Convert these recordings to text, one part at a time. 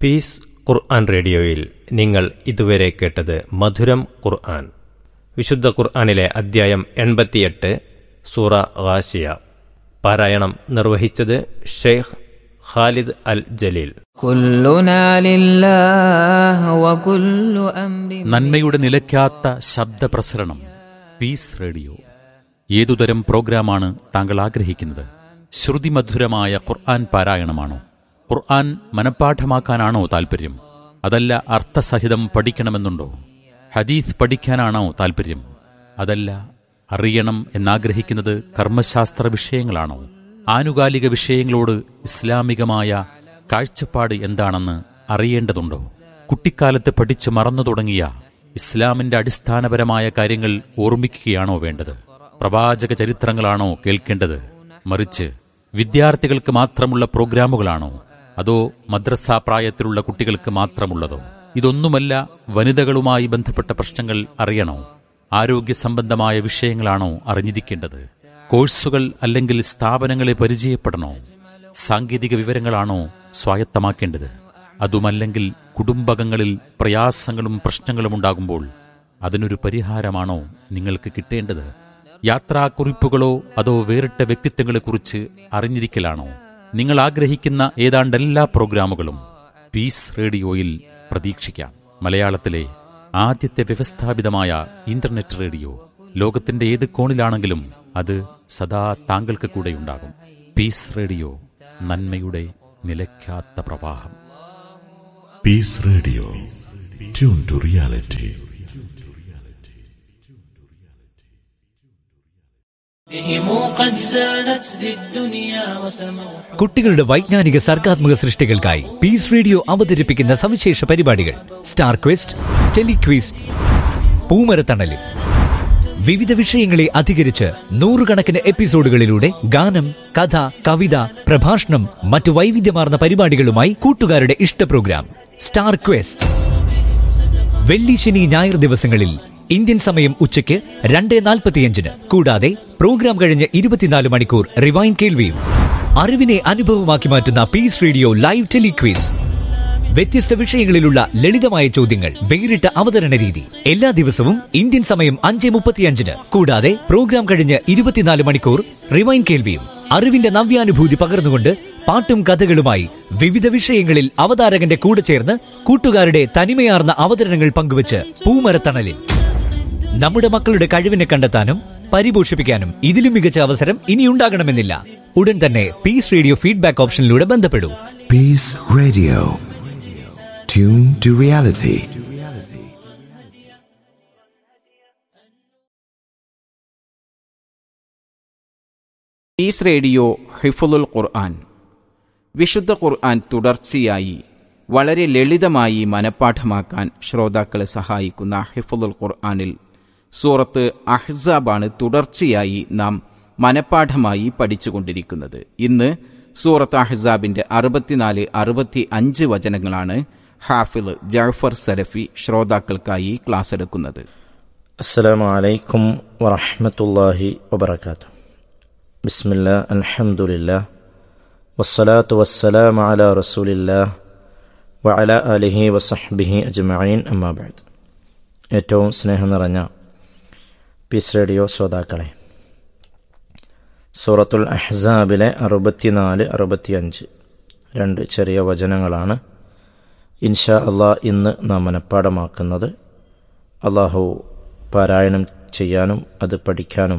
Piece ഖുർആൻ റേഡിയോയിൽ നിങ്ങൾ ഇതുവരെ കേട്ടത് മധുരം ഖുർആൻ. വിശുദ്ധ ഖുർആനിലെ അദ്ധ്യായം 88 സൂറ ഗാശിയ. പാരായണം നിർവഹിച്ചത് ഷെയ്ഖ് ഖാലിദ് അൽ ജലീൽ. നന്മയുടെ നിലയ്ക്കാത്ത ശബ്ദപ്രസരണം പീസ് റേഡിയോ. ഏതുതരം പ്രോഗ്രാമാണ് താങ്കൾ ആഗ്രഹിക്കുന്നത്? ശ്രുതിമധുരമായ ഖുർആൻ പാരായണമാണോ? ഖുർആൻ മനഃപ്പാഠമാക്കാനാണോ താൽപ്പര്യം? അതല്ല അർത്ഥസഹിതം പഠിക്കണമെന്നുണ്ടോ? ഹദീസ് പഠിക്കാനാണോ താൽപ്പര്യം? അതല്ല അറിയണം എന്നാഗ്രഹിക്കുന്നത് കർമ്മശാസ്ത്ര വിഷയങ്ങളാണോ? ആനുകാലിക വിഷയങ്ങളോട് ഇസ്ലാമികമായ കാഴ്ചപ്പാട് എന്താണെന്ന് അറിയേണ്ടതുണ്ടോ? കുട്ടിക്കാലത്ത് പഠിച്ചു മറന്നു തുടങ്ങിയ ഇസ്ലാമിന്റെ അടിസ്ഥാനപരമായ കാര്യങ്ങൾ ഓർമ്മിക്കുകയാണോ വേണ്ടത്? പ്രവാചക ചരിത്രങ്ങളാണോ കേൾക്കേണ്ടത്? മറിച്ച് വിദ്യാർത്ഥികൾക്ക് മാത്രമുള്ള പ്രോഗ്രാമുകളാണോ? അതോ മദ്രസാ പ്രായത്തിലുള്ള കുട്ടികൾക്ക് മാത്രമുള്ളതോ? ഇതൊന്നുമല്ല. വനിതകളുമായി ബന്ധപ്പെട്ട പ്രശ്നങ്ങൾ അറിയണോ? ആരോഗ്യ സംബന്ധമായ വിഷയങ്ങളാണോ അറിഞ്ഞിരിക്കേണ്ടത്? കോഴ്സുകൾ അല്ലെങ്കിൽ സ്ഥാപനങ്ങളെ പരിചയപ്പെടണോ? സാങ്കേതിക വിവരങ്ങളാണോ സ്വായത്തമാക്കേണ്ടത്? അതുമല്ലെങ്കിൽ കുടുംബങ്ങളിൽ പ്രയാസങ്ങളും പ്രശ്നങ്ങളും ഉണ്ടാകുമ്പോൾ അതിനൊരു പരിഹാരമാണോ നിങ്ങൾക്ക് കിട്ടേണ്ടത്? യാത്രാക്കുറിപ്പുകളോ അതോ വേറിട്ട വ്യക്തിത്വങ്ങളെക്കുറിച്ച് അറിഞ്ഞിരിക്കലാണോ? നിങ്ങൾ ആഗ്രഹിക്കുന്ന ഏതാണ്ട് എല്ലാ പ്രോഗ്രാമുകളും പീസ് റേഡിയോയിൽ പ്രതീക്ഷിക്കാം. മലയാളത്തിലെ ആദ്യത്തെ വ്യവസ്ഥാപിതമായ ഇന്റർനെറ്റ് റേഡിയോ. ലോകത്തിന്റെ ഏത് കോണിലാണെങ്കിലും അത് സദാ താങ്കൾക്ക് കൂടെയുണ്ടാകും. പീസ് റേഡിയോ, നന്മയുടെ നിലയ്ക്കാത്ത പ്രവാഹം. Piece radio, tune to reality. കുട്ടികളുടെ വൈജ്ഞാനിക സർഗാത്മക സൃഷ്ടികൾക്കായി പീസ് റേഡിയോ അവതരിപ്പിക്കുന്ന സവിശേഷ പരിപാടികൾ സ്റ്റാർ ക്വസ്റ്റ്, ടെലിക്വിസ്, പൂമരത്തണല്. വിവിധ വിഷയങ്ങളെ അധികരിച്ച് നൂറുകണക്കിന് എപ്പിസോഡുകളിലൂടെ ഗാനം, കഥ, കവിത, പ്രഭാഷണം, മറ്റു വൈവിധ്യമാർന്ന പരിപാടികളുമായി കൂട്ടുകാരുടെ ഇഷ്ട പ്രോഗ്രാം സ്റ്റാർ ക്വസ്റ്റ്. വെള്ളി, ശനി, ഞായർ ദിവസങ്ങളിൽ ഇന്ത്യൻ സമയം ഉച്ചയ്ക്ക് 2:45. കൂടാതെ പ്രോഗ്രാം കഴിഞ്ഞ് 24 മണിക്കൂർ റിവൈൻഡ് കേൾവിയും. അറിവിനെ അനുഭവമാക്കി മാറ്റുന്ന പീസ് റേഡിയോ ലൈവ് ടെലിക്വിസ്. വ്യത്യസ്ത വിഷയങ്ങളിലുള്ള ലളിതമായ ചോദ്യങ്ങൾ, വേറിട്ട അവതരണ രീതി. എല്ലാ ദിവസവും ഇന്ത്യൻ സമയം 5:35. കൂടാതെ പ്രോഗ്രാം കഴിഞ്ഞ് 24 മണിക്കൂർ റിവൈൻഡ് കേൾവിയും. അറിവിന്റെ നവ്യാനുഭൂതി പകർന്നുകൊണ്ട് പാട്ടും കഥകളുമായി വിവിധ വിഷയങ്ങളിൽ അവതാരകന്റെ കൂടെ ചേർന്ന് കൂട്ടുകാരുടെ തനിമയാർന്ന അവതരണങ്ങൾ പങ്കുവച്ച് പൂമരത്തണലിൽ. നമ്മുടെ മക്കളുടെ കഴിവിനെ കണ്ടെത്താനും പരിപോഷിപ്പിക്കാനും ഇതിലും മികച്ച അവസരം ഇനിയുണ്ടാകണമെന്നില്ല. ഉടൻ തന്നെ piece radio feedback ഓപ്ഷനിലൂടെ ബന്ധപ്പെടൂ. Piece radio, tune to reality. Piece radio ഹിഫ്ളുൽ ഖുർആൻ. വിശുദ്ധ ഖുർആൻ തുടർച്ചയായി വളരെ ലളിതമായി മനഃപ്പാഠമാക്കാൻ ശ്രോതാക്കളെ സഹായിക്കുന്ന ഹിഫ്ളുൽ ഖുർആനിൽ സൂറത്ത് അഹ്സാബാണ് തുടർച്ചയായി നാം മനഃപ്പാഠമായി പഠിച്ചുകൊണ്ടിരിക്കുന്നത്. ഇന്ന് സൂറത്ത് അഹ്സാബിന്റെ 64-65 വചനങ്ങളാണ് ഹാഫിള് ജഅഫർ സലഫി ശ്രോതാക്കൾക്കായി ക്ലാസ് എടുക്കുന്നത്. അസ്സലാമു അലൈക്കും വറഹ്മത്തുള്ളാഹി വബറകാതുഹു. ബിസ്മില്ലാഹ്, അൽഹംദുലില്ലാഹ്, വസ്സലാത്തു വസ്സലാമു അലാ റസൂലില്ലാഹ് വഅലാ ആലിഹി വസഹ്ബിഹി അജ്മഈൻ. അമ്മാ ബഅദ്. ഏറ്റവും സ്നേഹം നിറഞ്ഞ പീസ് റേഡിയോ ശ്രോതാക്കളെ, സൂറത്തുൽ അഹ്സാബിലെ 64-65 രണ്ട് ചെറിയ വചനങ്ങളാണ് ഇൻഷാ അല്ലാഹ് ഇന്ന് നാം മനഃപ്പാഠമാക്കുന്നത്. അല്ലാഹു പാരായണം ചെയ്യാനും അത് പഠിക്കാനും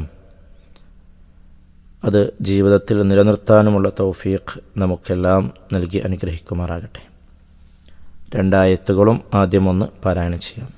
അത് ജീവിതത്തിൽ നിലനിർത്താനുമുള്ള തൗഫീഖ് നമുക്കെല്ലാം നൽകി അനുഗ്രഹിക്കുമാറാകട്ടെ. രണ്ടായത്തുകളും ആദ്യം ഒന്ന് പാരായണം ചെയ്യാം.